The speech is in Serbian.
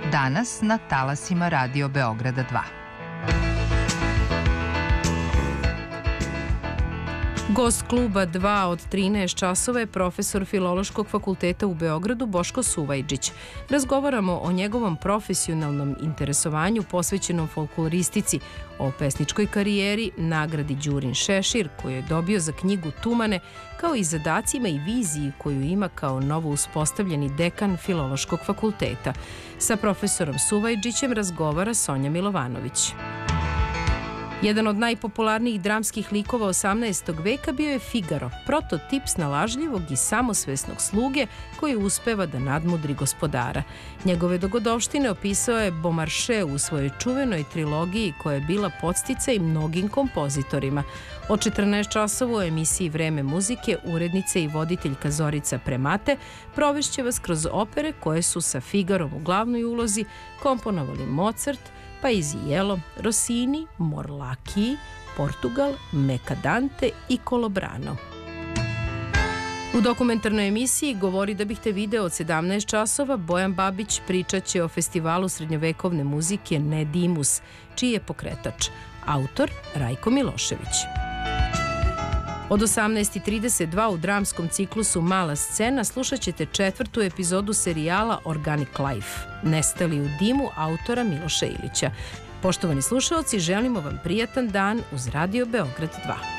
Danas na talasima Radio Beograda 2. Gost kluba 2 od 13 časova je profesor Filološkog fakulteta u Beogradu Boško Suvajđić. Razgovaramo o njegovom profesionalnom interesovanju posvećenom folkloristici, o pesničkoj karijeri, nagradi Đurin Šešir koju je dobio za knjigu Tumane, kao i zadacima i viziji koju ima kao novo uspostavljeni dekan Filološkog fakulteta. Sa profesorom Suvajđićem razgovara Sonja Milovanović. Jedan od najpopularnijih dramskih likova 18. veka bio je Figaro, prototip snalažljivog i samosvesnog sluge koji uspeva da nadmudri gospodara. Njegove dogodovštine opisao je Beaumarchais u svojoj čuvenoj trilogiji koja je bila podsticaj mnogim kompozitorima. Od 14 časova u emisiji Vreme muzike urednica i voditeljka Zorica Premate provešće vas kroz opere koje su sa Figarom u glavnoj ulozi komponovali Mozart, Paisiello, Rossini, Morlacchi, Portugal, Mercadante i Colobrano. U dokumentarnoj emisiji Govori da bih te video od 17 časova Bojan Babić pričat će o festivalu srednjovekovne muzike Nedimus, čiji je pokretač, autor Rajko Milošević. Od 18:32 u dramskom ciklusu Mala scena slušat ćete 4. epizodu serijala Organic Life, Nestali u dimu autora Miloša Ilića. Poštovani slušaoci, želimo vam prijatan dan uz Radio Beograd 2.